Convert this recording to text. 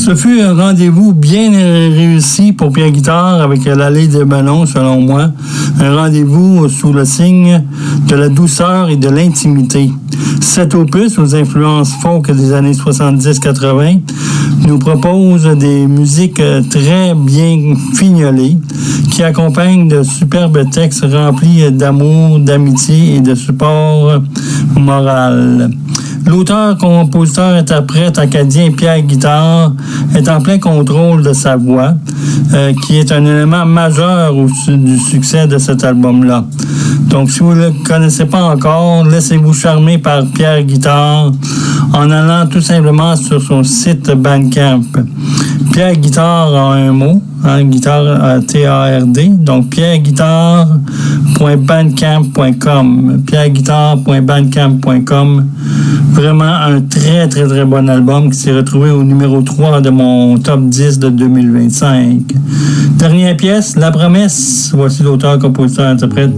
Ce fut un rendez-vous bien réussi pour Pierre Guitare avec l'allée des ballons, selon moi. Un rendez-vous sous le signe de la douceur et de l'intimité. Cet opus, aux influences folk des années 70-80, nous propose des musiques très bien fignolées qui accompagnent de superbes textes remplis d'amour, d'amitié et de support moral. L'auteur, compositeur, interprète acadien Pierre Guitare est en plein contrôle de sa voix, qui est un élément majeur du succès de cet album-là. Donc, si vous ne le connaissez pas encore, laissez-vous charmer par Pierre Guitare en allant tout simplement sur son site Bandcamp. Pierre Guitare en un mot, guitare T-A-R-D, donc pierreguitare.bandcamp.com. pierreguitare.bandcamp.com. Vraiment un très, très, très bon album qui s'est retrouvé au numéro 3 de mon top 10 de 2025. Dernière pièce, La Promesse. Voici l'auteur, compositeur, interprète